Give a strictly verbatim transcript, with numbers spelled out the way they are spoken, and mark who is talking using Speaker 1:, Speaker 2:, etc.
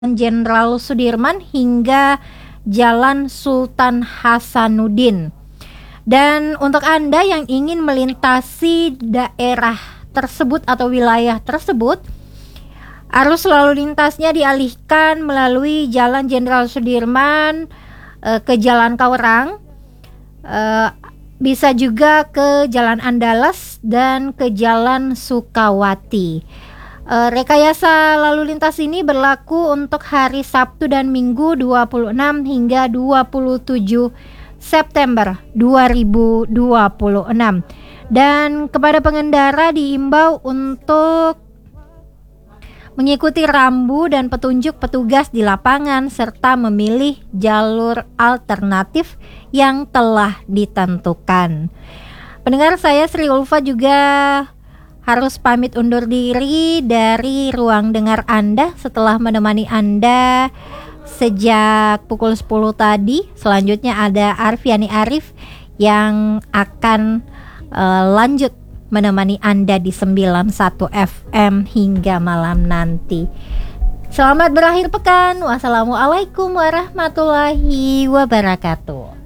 Speaker 1: Jenderal Sudirman hingga Jalan Sultan Hasanuddin. Dan untuk Anda yang ingin melintasi daerah tersebut atau wilayah tersebut, arus lalu lintasnya dialihkan melalui Jalan Jenderal Sudirman eh, ke Jalan Kawerang, eh, bisa juga ke Jalan Andalas dan ke Jalan Sukawati. Eh, rekayasa lalu lintas ini berlaku untuk hari Sabtu dan Minggu dua puluh enam hingga dua puluh tujuh September dua ribu dua puluh enam. Dan kepada pengendara diimbau untuk mengikuti rambu dan petunjuk petugas di lapangan serta memilih jalur alternatif yang telah ditentukan. Pendengar, saya Sri Ulfa juga harus pamit undur diri dari ruang dengar Anda setelah menemani Anda sejak pukul sepuluh tadi. Selanjutnya ada Arfiani Arif yang akan uh, lanjut menemani Anda di sembilan puluh satu F M hingga malam nanti. Selamat berakhir pekan. Wassalamualaikum warahmatullahi wabarakatuh.